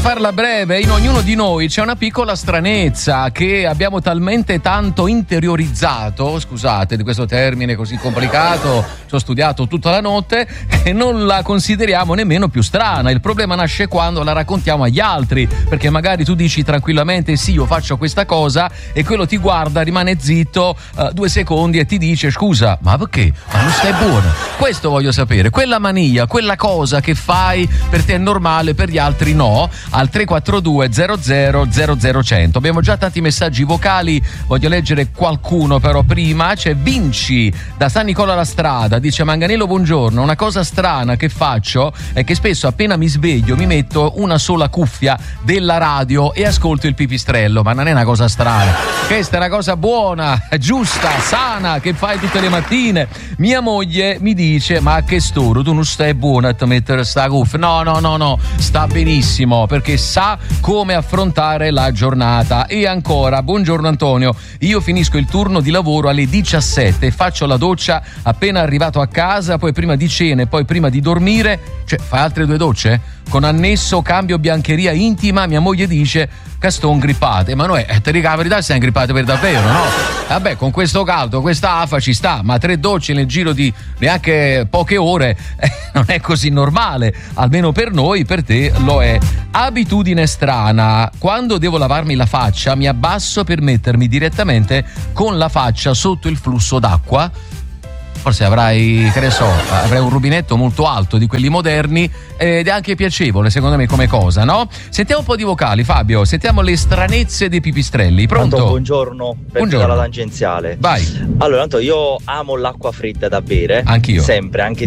farla breve, in ognuno di noi c'è una piccola stranezza che abbiamo talmente tanto interiorizzato, scusate di questo termine così complicato, ci ho studiato tutta la notte, che non la consideriamo nemmeno più strana. Il problema nasce quando la raccontiamo agli altri, perché magari tu dici tranquillamente sì, io faccio questa cosa, e quello ti guarda, rimane zitto 2 secondi e ti dice scusa, ma perché? Ma non stai buono? Questo voglio sapere, quella mania, quella cosa che fai per te è normale, per gli altri no. Al 342 00 00 abbiamo già tanti messaggi vocali, voglio leggere qualcuno però prima. C'è Vinci da San Nicola la Strada, dice: Manganello buongiorno, una cosa strana che faccio è che spesso appena mi sveglio mi metto una sola cuffia della radio e ascolto il pipistrello. Ma non è una cosa strana, questa è una cosa buona, giusta, sana, che fai tutte le mattine. Mia moglie mi dice: ma che storo, tu non stai buona a mettere sta cuffia? No, sta benissimo, perché sa come affrontare la giornata. E ancora, buongiorno Antonio, io finisco il turno di lavoro alle 17, faccio la doccia appena arrivato a casa, poi prima di cena e poi prima di dormire, cioè fai altre 2 docce? Con annesso cambio biancheria intima. Mia moglie dice che sto grippate, ma noi ti dico la verità, stiamo grippate per davvero, no? Vabbè, con questo caldo, questa afa ci sta, ma 3 docce nel giro di neanche poche ore non è così normale, almeno per noi, per te lo è. Abitudine strana: quando devo lavarmi la faccia mi abbasso per mettermi direttamente con la faccia sotto il flusso d'acqua. Forse avrai, che ne so, avrai un rubinetto molto alto di quelli moderni, ed è anche piacevole secondo me come cosa, no? Sentiamo un po' di vocali, Fabio, sentiamo le stranezze dei pipistrelli. Pronto? Tanto, buongiorno, Buongiorno. dalla tangenziale. Vai. Allora, tanto io amo l'acqua fredda da bere. Anch'io. Sempre, anche